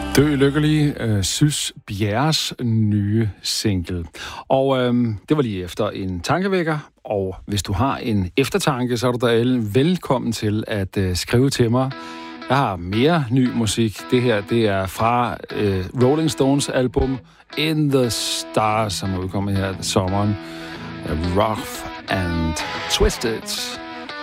Dø lykkelig, Sys Bjerres nye single. Og det var lige efter en tankevækker, og hvis du har en eftertanke, så er du da velkommen til at skrive til mig. Jeg har mere ny musik. Det her, det er fra Rolling Stones album In the Stars, som er udkommet her sommeren. Rough and Twisted.